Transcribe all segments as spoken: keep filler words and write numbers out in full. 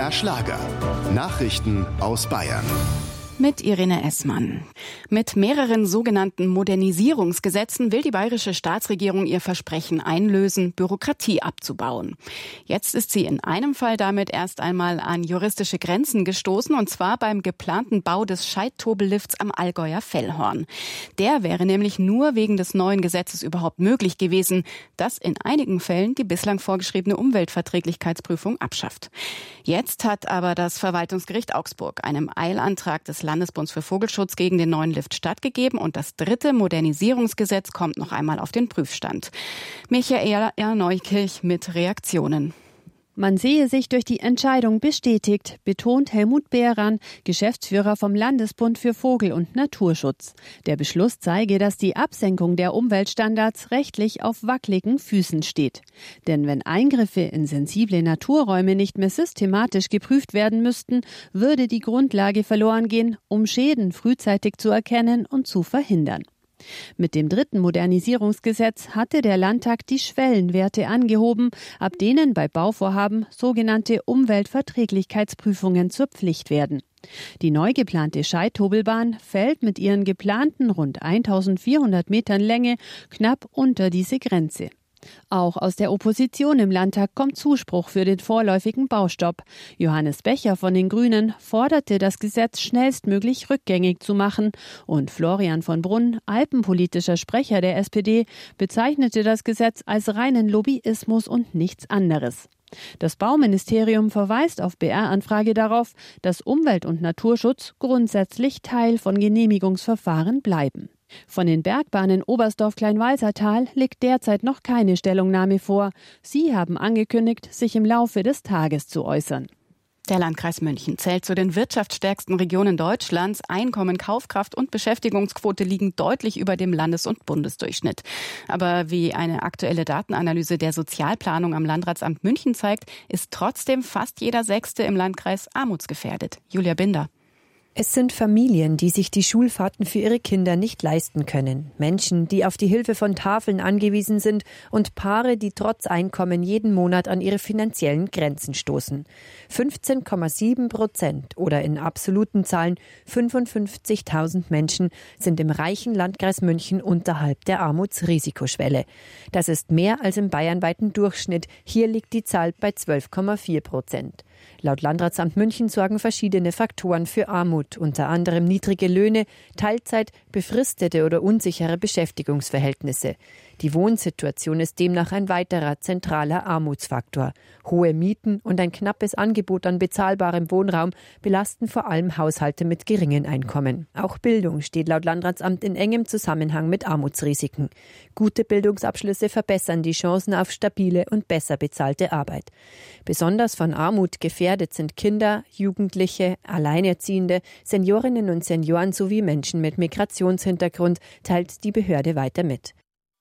R Schlager. Nachrichten aus Bayern. Mit Irene Essmann. Mit mehreren sogenannten Modernisierungsgesetzen will die bayerische Staatsregierung ihr Versprechen einlösen, Bürokratie abzubauen. Jetzt ist sie in einem Fall damit erst einmal an juristische Grenzen gestoßen, und zwar beim geplanten Bau des Scheidt-Tobel-Lifts am Allgäuer Fellhorn. Der wäre nämlich nur wegen des neuen Gesetzes überhaupt möglich gewesen, das in einigen Fällen die bislang vorgeschriebene Umweltverträglichkeitsprüfung abschafft. Jetzt hat aber das Verwaltungsgericht Augsburg einem Eilantrag des Landesbunds für Vogelschutz gegen den neuen Lift stattgegeben, und das dritte Modernisierungsgesetz kommt noch einmal auf den Prüfstand. Michaela Neukirch mit Reaktionen. Man sehe sich durch die Entscheidung bestätigt, betont Helmut Behran, Geschäftsführer vom Landesbund für Vogel- und Naturschutz. Der Beschluss zeige, dass die Absenkung der Umweltstandards rechtlich auf wackeligen Füßen steht. Denn wenn Eingriffe in sensible Naturräume nicht mehr systematisch geprüft werden müssten, würde die Grundlage verloren gehen, um Schäden frühzeitig zu erkennen und zu verhindern. Mit dem dritten Modernisierungsgesetz hatte der Landtag die Schwellenwerte angehoben, ab denen bei Bauvorhaben sogenannte Umweltverträglichkeitsprüfungen zur Pflicht werden. Die neu geplante Scheidt-Tobelbahn fällt mit ihren geplanten rund eintausendvierhundert Metern Länge knapp unter diese Grenze. Auch aus der Opposition im Landtag kommt Zuspruch für den vorläufigen Baustopp. Johannes Becher von den Grünen forderte, das Gesetz schnellstmöglich rückgängig zu machen, und Florian von Brunn, alpenpolitischer Sprecher der S P D, bezeichnete das Gesetz als reinen Lobbyismus und nichts anderes. Das Bauministerium verweist auf B R-Anfrage darauf, dass Umwelt- und Naturschutz grundsätzlich Teil von Genehmigungsverfahren bleiben. Von den Bergbahnen Oberstdorf-Kleinwalsertal liegt derzeit noch keine Stellungnahme vor. Sie haben angekündigt, sich im Laufe des Tages zu äußern. Der Landkreis München zählt zu den wirtschaftsstärksten Regionen Deutschlands. Einkommen, Kaufkraft und Beschäftigungsquote liegen deutlich über dem Landes- und Bundesdurchschnitt. Aber wie eine aktuelle Datenanalyse der Sozialplanung am Landratsamt München zeigt, ist trotzdem fast jeder Sechste im Landkreis armutsgefährdet. Julia Binder. Es sind Familien, die sich die Schulfahrten für ihre Kinder nicht leisten können. Menschen, die auf die Hilfe von Tafeln angewiesen sind, und Paare, die trotz Einkommen jeden Monat an ihre finanziellen Grenzen stoßen. fünfzehn Komma sieben Prozent oder in absoluten Zahlen fünfundfünfzigtausend Menschen sind im reichen Landkreis München unterhalb der Armutsrisikoschwelle. Das ist mehr als im bayernweiten Durchschnitt. Hier liegt die Zahl bei zwölf Komma vier Prozent. Laut Landratsamt München sorgen verschiedene Faktoren für Armut, unter anderem niedrige Löhne, Teilzeit, befristete oder unsichere Beschäftigungsverhältnisse. Die Wohnsituation ist demnach ein weiterer zentraler Armutsfaktor. Hohe Mieten und ein knappes Angebot an bezahlbarem Wohnraum belasten vor allem Haushalte mit geringen Einkommen. Auch Bildung steht laut Landratsamt in engem Zusammenhang mit Armutsrisiken. Gute Bildungsabschlüsse verbessern die Chancen auf stabile und besser bezahlte Arbeit. Besonders von Armut gefährdet sind Kinder, Jugendliche, Alleinerziehende, Seniorinnen und Senioren sowie Menschen mit Migrationshintergrund, teilt die Behörde weiter mit.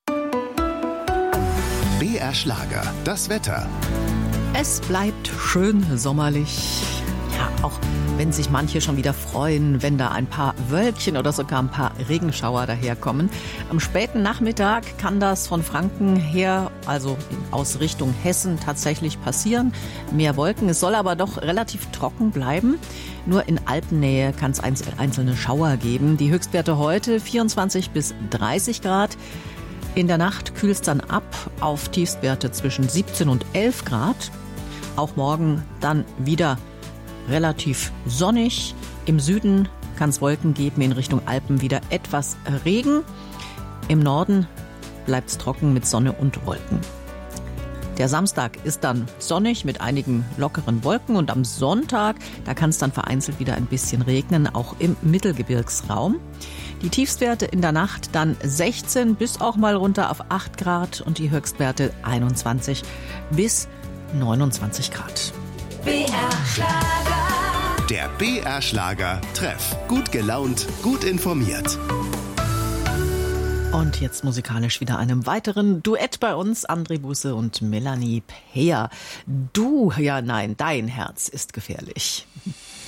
B R Schlager, das Wetter. Es bleibt schön sommerlich. Ja, auch wenn sich manche schon wieder freuen, wenn da ein paar Wölkchen oder sogar ein paar Regenschauer daherkommen. Am späten Nachmittag kann das von Franken her, also aus Richtung Hessen, tatsächlich passieren. Mehr Wolken, es soll aber doch relativ trocken bleiben. Nur in Alpennähe kann es einzelne Schauer geben. Die Höchstwerte heute vierundzwanzig bis dreißig Grad. In der Nacht kühlt es dann ab auf Tiefstwerte zwischen siebzehn und elf Grad. Auch morgen dann wieder relativ sonnig. Im Süden kann es Wolken geben, in Richtung Alpen wieder etwas Regen. Im Norden bleibt es trocken mit Sonne und Wolken. Der Samstag ist dann sonnig mit einigen lockeren Wolken, und am Sonntag, da kann es dann vereinzelt wieder ein bisschen regnen, auch im Mittelgebirgsraum. Die Tiefstwerte in der Nacht dann sechzehn bis auch mal runter auf acht Grad und die Höchstwerte einundzwanzig bis neunundzwanzig Grad. B R Schlager. Der B R Schlager Treff. Gut gelaunt, gut informiert. Und jetzt musikalisch wieder einem weiteren Duett bei uns, André Busse und Melanie Peer. Du, ja nein, dein Herz ist gefährlich.